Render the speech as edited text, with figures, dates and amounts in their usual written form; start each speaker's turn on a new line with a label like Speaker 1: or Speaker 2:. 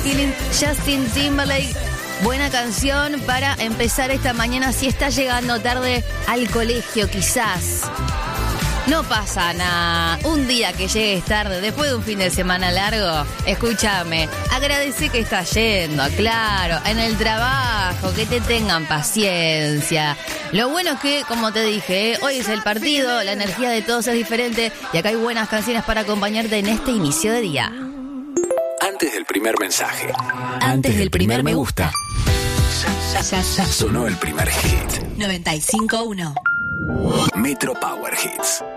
Speaker 1: Feeling, Justin Timberlake. Buena canción para empezar esta mañana si estás llegando tarde al colegio, quizás. No pasa nada. Un día que llegues tarde, después de un fin de semana largo, escúchame, agradece que estás yendo, claro, en el trabajo, que te tengan paciencia. Lo bueno es que, como te dije, hoy es el partido, la energía de todos es diferente y acá hay buenas canciones para acompañarte en este inicio de día.
Speaker 2: Antes del primer mensaje.
Speaker 1: Antes del primer me gusta.
Speaker 2: Sonó el primer hit.
Speaker 3: 95.1
Speaker 2: Metro Power Hits.